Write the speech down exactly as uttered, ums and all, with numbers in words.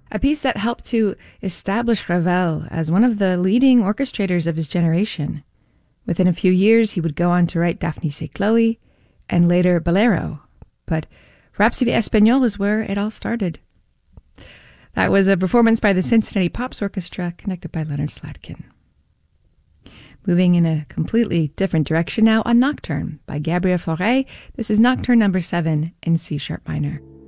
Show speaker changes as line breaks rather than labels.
a piece that helped to establish Ravel as one of the leading orchestrators of his generation. Within a few years, he would go on to write Daphne C'est Chloe, and later Bolero. But Rhapsody Espagnole is where it all started. That was a performance by the Cincinnati Pops Orchestra, conducted by Leonard Slatkin. Moving in a completely different direction now, a Nocturne by Gabriel Fauré. This is Nocturne number seven in C sharp minor.